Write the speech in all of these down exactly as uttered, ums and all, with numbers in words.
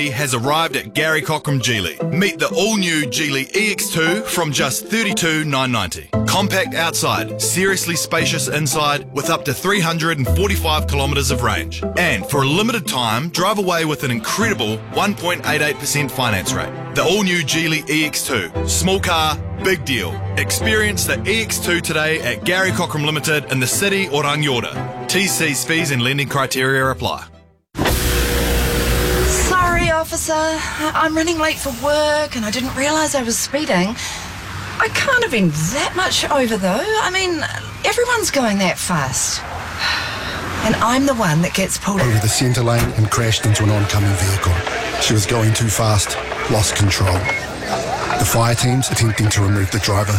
has arrived at Gary Cochrane Geely. Meet the all-new Geely E X two from just thirty-two thousand nine hundred ninety. Compact outside, seriously spacious inside with up to three hundred forty-five kilometres of range. And for a limited time, drive away with an incredible one point eight eight percent finance rate. The all-new Geely E X two. Small car, big deal. Experience the E X two today at Gary Cochrane Limited in the city or Rangiora. T's, C's, fees and lending criteria apply. Sorry, officer. I'm running late for work and I didn't realise I was speeding. I can't have been that much over though. I mean, everyone's going that fast. And I'm the one that gets pulled over the centre lane and crashed into an oncoming vehicle. She was going too fast, lost control. The fire team's attempting to remove the driver.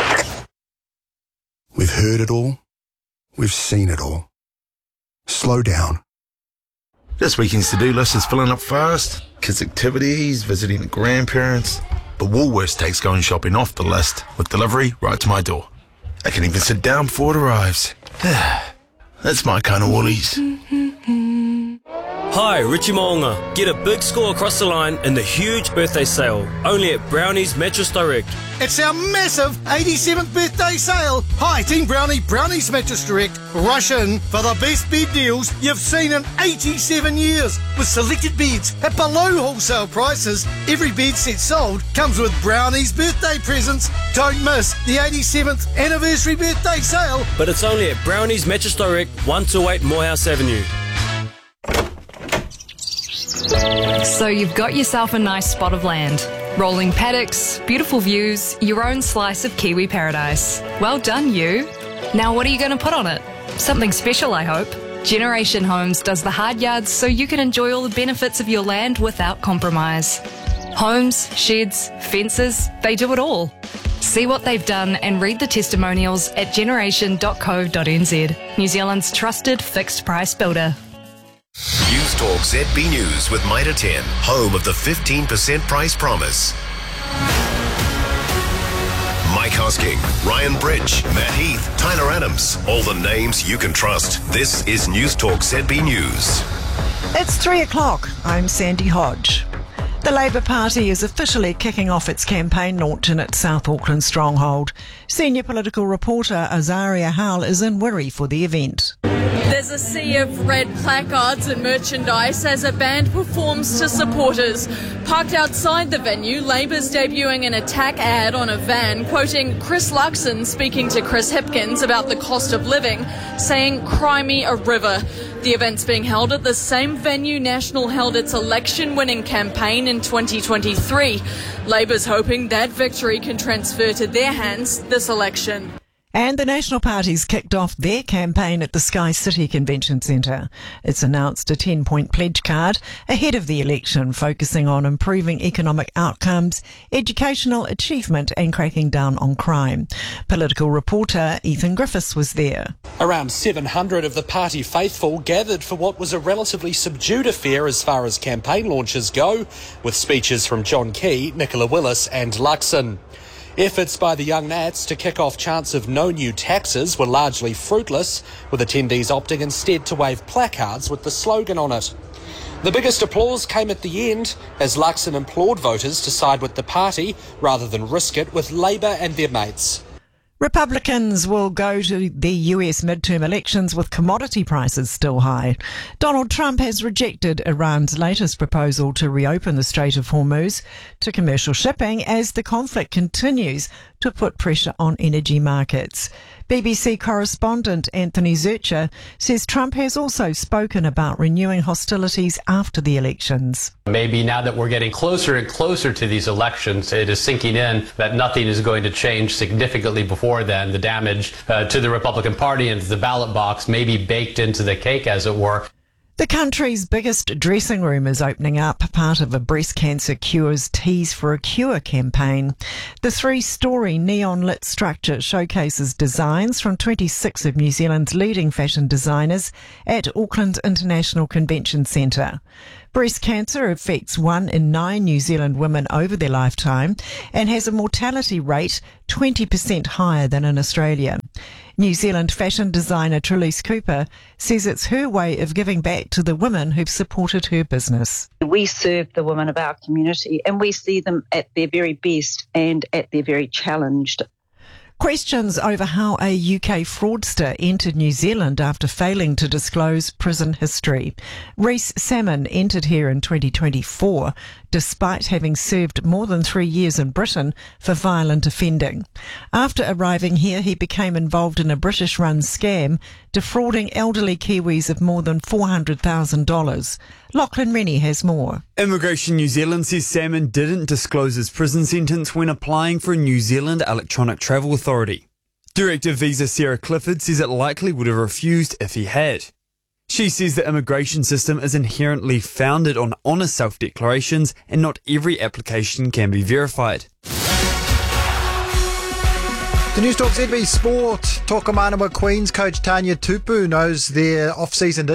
We've heard it all. We've seen it all. Slow down. This weekend's to-do list is filling up fast. Kids' activities, visiting the grandparents. But Woolworths takes going shopping off the list with delivery right to my door. I can even sit down before it arrives. That's my kind of Woolies. Hi, Richie Moonga. Get a big score across the line in the huge birthday sale, only at Brownie's Mattress Direct. It's our massive eighty-seventh birthday sale. Hi, Team Brownie, Brownie's Mattress Direct. Rush in for the best bed deals you've seen in eighty-seven years. With selected beds at below wholesale prices, every bed set sold comes with Brownie's birthday presents. Don't miss the eighty-seventh anniversary birthday sale. But it's only at Brownie's Mattress Direct, one two eight Morehouse Avenue. So you've got yourself a nice spot of land. Rolling paddocks, beautiful views, your own slice of Kiwi paradise. Well done, you. Now what are you going to put on it? Something special, I hope. Generation Homes does the hard yards so you can enjoy all the benefits of your land without compromise. Homes, sheds, fences, they do it all. See what they've done and read the testimonials at generation dot co dot n z. New Zealand's trusted fixed price builder. News Talk Z B News with Mitre ten, home of the fifteen percent price promise. Mike Hosking, Ryan Bridge, Matt Heath, Tyler Adams, all the names you can trust. This is News Talk Z B News. It's three o'clock. I'm Sandy Hodge. The Labour Party is officially kicking off its campaign launch in its South Auckland stronghold. Senior political reporter Azaria Howell is in Wiri for the event. There's a sea of red placards and merchandise as a band performs to supporters. Parked outside the venue, Labour's debuting an attack ad on a van, quoting Chris Luxon speaking to Chris Hipkins about the cost of living, saying, "Cry me a river." The event's being held at the same venue National held its election-winning campaign in twenty twenty-three. Labour's hoping that victory can transfer to their hands this election. And the National Party's kicked off their campaign at the Sky City Convention Centre. It's announced a ten-point pledge card ahead of the election, focusing on improving economic outcomes, educational achievement and cracking down on crime. Political reporter Ethan Griffiths was there. Around seven hundred of the party faithful gathered for what was a relatively subdued affair as far as campaign launches go, with speeches from John Key, Nicola Willis and Luxon. Efforts by the Young Nats to kick off chants of no new taxes were largely fruitless, with attendees opting instead to wave placards with the slogan on it. The biggest applause came at the end, as Luxon implored voters to side with the party rather than risk it with Labour and their mates. Republicans will go to the U S midterm elections with commodity prices still high. Donald Trump has rejected Iran's latest proposal to reopen the Strait of Hormuz to commercial shipping as the conflict continues to put pressure on energy markets. B B C correspondent Anthony Zurcher says Trump has also spoken about renewing hostilities after the elections. Maybe now that we're getting closer and closer to these elections, it is sinking in that nothing is going to change significantly before then. The damage uh, to the Republican Party and to the ballot box may be baked into the cake, as it were. The country's biggest dressing room is opening up, part of a Breast Cancer Cures Teas for a Cure campaign. The three-storey neon-lit structure showcases designs from twenty-six of New Zealand's leading fashion designers at Auckland International Convention Centre. Breast cancer affects one in nine New Zealand women over their lifetime and has a mortality rate twenty percent higher than in Australia. New Zealand fashion designer Trelise Cooper says it's her way of giving back to the women who've supported her business. We serve the women of our community and we see them at their very best and at their very challenged. Questions over how a U K fraudster entered New Zealand after failing to disclose prison history. Rhys Salmon entered here in twenty twenty-four, despite having served more than three years in Britain for violent offending. After arriving here, he became involved in a British-run scam, defrauding elderly Kiwis of more than four hundred thousand dollars. Lachlan Rennie has more. Immigration New Zealand says Salmon didn't disclose his prison sentence when applying for a New Zealand Electronic Travel Authority. Director of Visa Sarah Clifford says it likely would have refused if he had. She says the immigration system is inherently founded on honest self-declarations and not every application can be verified. The News Talk Z B Sport. Tokomanawa Queens coach Tanya Tupu knows their off-season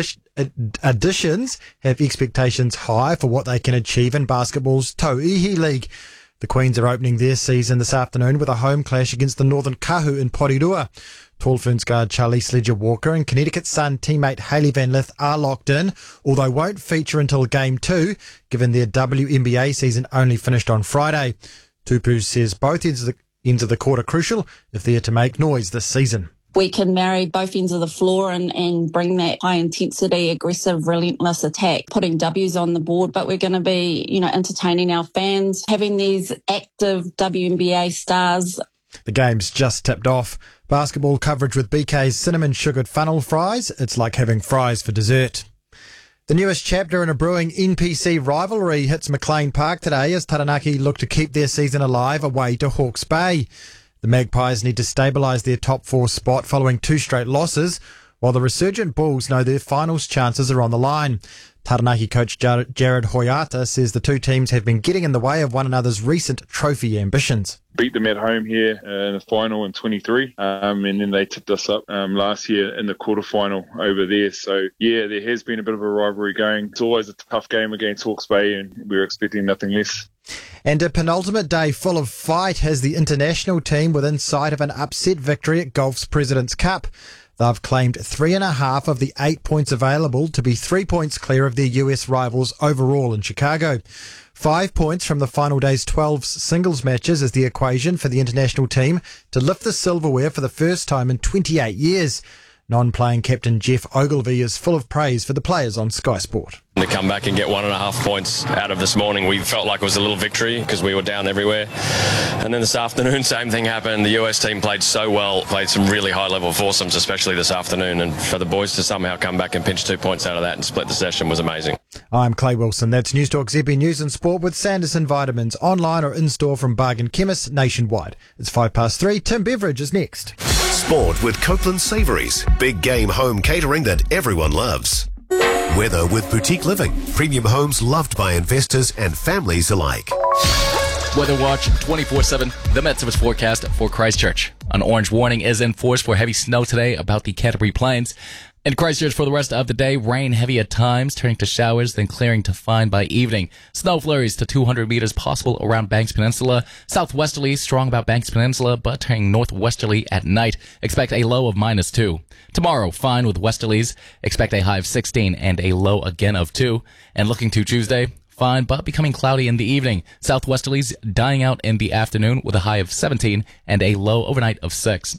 additions have expectations high for what they can achieve in basketball's Tauihi League. The Queens are opening their season this afternoon with a home clash against the Northern Kahu in Porirua. Tall Ferns guard Charlie Sledger-Walker and Connecticut Sun teammate Hayley Van Lith are locked in, although won't feature until Game two, given their W N B A season only finished on Friday. Tupu says both ends of the ends of the court are crucial if they're to make noise this season. We can marry both ends of the floor and, and bring that high-intensity, aggressive, relentless attack, putting W's on the board, but we're going to be, you know, entertaining our fans, having these active W N B A stars. The game's just tipped off. Basketball coverage with B K's cinnamon sugared funnel fries. It's like having fries for dessert. The newest chapter in a brewing N P C rivalry hits McLean Park today as Taranaki look to keep their season alive away to Hawke's Bay. The Magpies need to stabilise their top four spot following two straight losses, while the resurgent Bulls know their finals chances are on the line. Taranaki coach Jared Hoyata says the two teams have been getting in the way of one another's recent trophy ambitions. Beat them at home here in the final in twenty-three, um, and then they tipped us up um, last year in the quarterfinal over there. So, yeah, there has been a bit of a rivalry going. It's always a tough game against Hawke's Bay, and we're expecting nothing less. And a penultimate day full of fight has the international team within sight of an upset victory at golf's President's Cup. They've claimed three and a half of the eight points available to be three points clear of their U S rivals overall in Chicago. Five points from the final day's twelve singles matches is the equation for the international team to lift the silverware for the first time in twenty-eight years. Non-playing captain Jeff Ogilvie is full of praise for the players on Sky Sport. To come back and get one and a half points out of this morning, we felt like it was a little victory because we were down everywhere. And then this afternoon, same thing happened. The U S team played so well, played some really high-level foursomes, especially this afternoon. And for the boys to somehow come back and pinch two points out of that and split the session was amazing. I'm Clay Wilson. That's News Talk Z B News and Sport with Sanderson Vitamins, online or in-store from Bargain Chemists nationwide. It's five past three. Tim Beveridge is next. Sport with Copeland Savouries. Big game home catering that everyone loves. Weather with Boutique Living. Premium homes loved by investors and families alike. Weather Watch twenty-four seven. The Met Service forecast for Christchurch. An orange warning is in force for heavy snow today about the Canterbury Plains. In Christchurch for the rest of the day, rain heavy at times, turning to showers, then clearing to fine by evening. Snow flurries to two hundred meters possible around Banks Peninsula. Southwesterly strong about Banks Peninsula, but turning northwesterly at night. Expect a low of minus two. Tomorrow, fine with westerlies. Expect a high of sixteen and a low again of two. And looking to Tuesday, fine, but becoming cloudy in the evening. Southwesterlies dying out in the afternoon with a high of seventeen and a low overnight of six.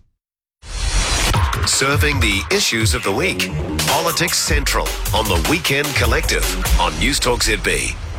Serving the issues of the week. Politics Central on the Weekend Collective on News Talk Z B.